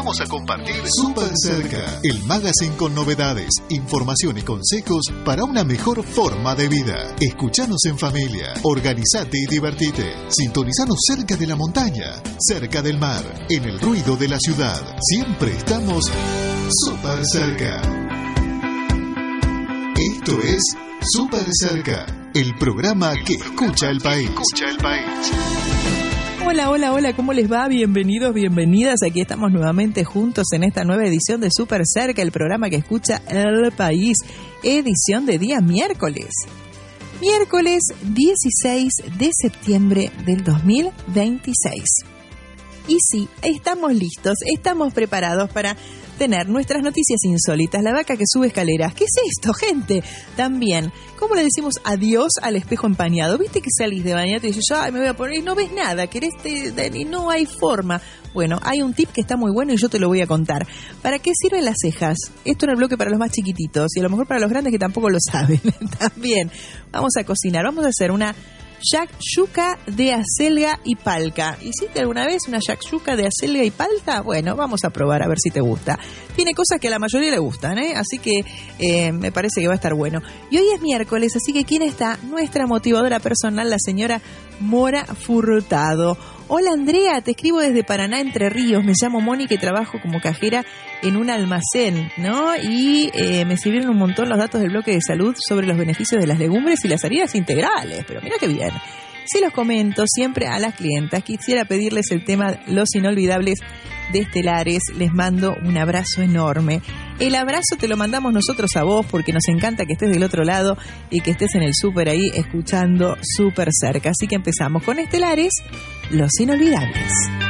vamos a compartir Súper Cerca, el magazine con novedades, información y consejos para una mejor forma de vida. Escuchanos en familia, organizate y divertite. Sintonizanos cerca de la montaña, cerca del mar, en el ruido de la ciudad. Siempre estamos súper cerca. Esto es Súper Cerca, el programa que escucha el país. Hola, hola, hola, ¿cómo les va? Bienvenidos, bienvenidas. Aquí estamos nuevamente juntos en esta nueva edición de Súper Cerca, el programa que escucha el país, edición de día miércoles. Miércoles 16 de septiembre del 2026. Y sí, estamos listos, estamos preparados para tener nuestras noticias insólitas. La vaca que sube escaleras. ¿Qué es esto, gente? También, ¿cómo le decimos adiós al espejo empañado? ¿Viste que salís de bañarte y dices, ay, me voy a poner y no ves nada? Y no hay forma. Bueno, hay un tip que está muy bueno y yo te lo voy a contar. ¿Para qué sirven las cejas? Esto en el bloque para los más chiquititos y a lo mejor para los grandes que tampoco lo saben. También vamos a cocinar. Vamos a hacer una shakshuka de acelga y palta. ¿Hiciste alguna vez una shakshuka de acelga y palta? Bueno, vamos a probar a ver si te gusta. Tiene cosas que a la mayoría le gustan, así que me parece que va a estar bueno. Y hoy es miércoles, así que ¿quién está? Nuestra motivadora personal, la señora Mora Furtado. Hola Andrea, te escribo desde Paraná, Entre Ríos. Me llamo Mónica y trabajo como cajera en un almacén, ¿no? Y me sirvieron un montón los datos del bloque de salud sobre los beneficios de las legumbres y las harinas integrales. Pero mira qué bien. Se los comento siempre a las clientas. Quisiera pedirles el tema Los Inolvidables de Estelares. Les mando un abrazo enorme. El abrazo te lo mandamos nosotros a vos porque nos encanta que estés del otro lado y que estés en el súper ahí escuchando Súper Cerca. Así que empezamos con Estelares, Los Inolvidables.